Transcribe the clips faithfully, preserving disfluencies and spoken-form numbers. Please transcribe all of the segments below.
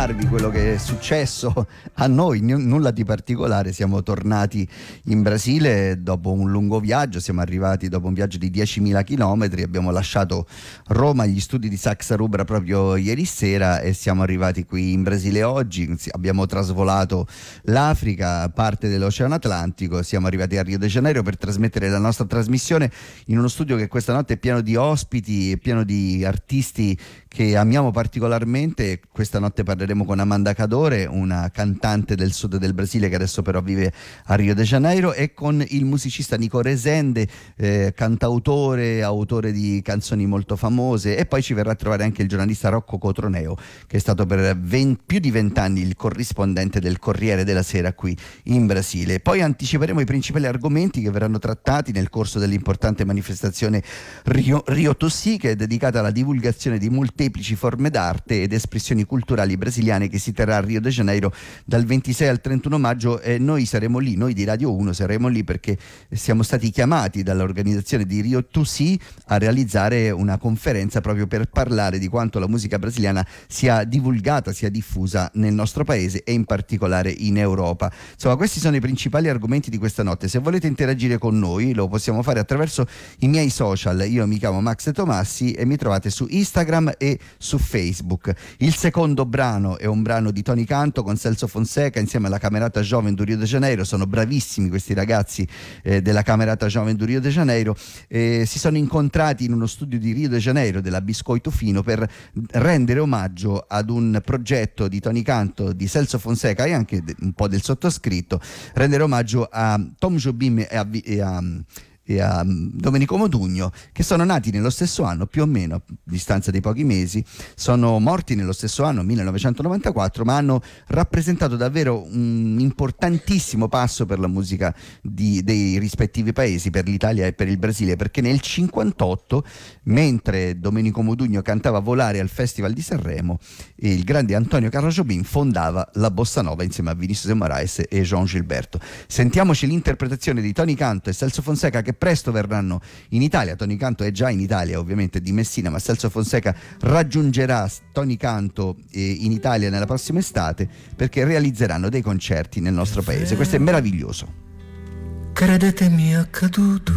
raccontarvi quello che è successo a noi, n- nulla di particolare. Siamo tornati in Brasile dopo un lungo viaggio, siamo arrivati dopo un viaggio di diecimila chilometri, abbiamo lasciato Roma, gli studi di Saxa Rubra proprio ieri sera e siamo arrivati qui in Brasile oggi. Abbiamo trasvolato l'Africa, parte dell'Oceano Atlantico, siamo arrivati a Rio de Janeiro per trasmettere la nostra trasmissione in uno studio che questa notte è pieno di ospiti e pieno di artisti che amiamo particolarmente. Questa notte parleremo con Amanda Cadore, una cantante del sud del Brasile che adesso però vive a Rio de Janeiro, e con il musicista Nico Resende, eh, cantautore, autore di canzoni molto famose, e poi ci verrà a trovare anche il giornalista Rocco Cotroneo, che è stato per venti, più di vent'anni il corrispondente del Corriere della Sera qui in Brasile. Poi anticiperemo i principali argomenti che verranno trattati nel corso dell'importante manifestazione Rio, Rio Tossi, che è dedicata alla divulgazione di molteplici forme d'arte ed espressioni culturali brasiliane, che si terrà a Rio de Janeiro dal ventisei al trentuno maggio, e noi saremo lì, noi di Radio uno saremo lì perché siamo stati chiamati dall'organizzazione di Rio Tossi a realizzare una conferenza proprio per parlare di quanto la musica brasiliana sia divulgata, sia diffusa nel nostro paese e in particolare in Europa. Insomma, questi sono i principali argomenti di questa notte. Se volete interagire con noi lo possiamo fare attraverso i miei social. Io mi chiamo Max Tomassi e mi trovate su Instagram e su Facebook. Il secondo brano è un brano di Tony Canto con Celso Fonseca insieme alla Camerata Jovem du Rio de Janeiro. Sono bravissimi questi ragazzi eh, della Camerata Jovem du Rio de Janeiro. Eh, si sono incontrati in uno studio di Rio de Janeiro della Biscoito Fino per rendere omaggio ad un progetto di Tony Canto, di Celso Fonseca e anche un po' del sottoscritto, rendere omaggio a Tom Jobim e a, e a e a Domenico Modugno, che sono nati nello stesso anno, più o meno a distanza di pochi mesi, sono morti nello stesso anno, millenovecentonovantaquattro, ma hanno rappresentato davvero un importantissimo passo per la musica di, dei rispettivi paesi, per l'Italia e per il Brasile, perché nel cinquantotto, mentre Domenico Modugno cantava Volare al Festival di Sanremo, il grande Antonio Carlos Jobim fondava la Bossa Nova insieme a Vinicius de Moraes e João Gilberto. Sentiamoci l'interpretazione di Tony Canto e Celso Fonseca, che presto verranno in Italia. Tony Canto è già in Italia, ovviamente di Messina, ma Celso Fonseca raggiungerà Tony Canto eh, in Italia nella prossima estate, perché realizzeranno dei concerti nel nostro paese. Questo è meraviglioso. Credetemi, è accaduto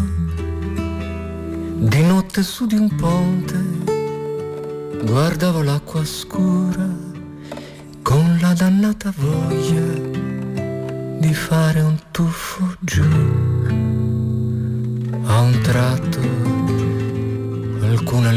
di notte su di un ponte, guardavo l'acqua scura con la dannata voglia di fare un tuffo giù. A un tratto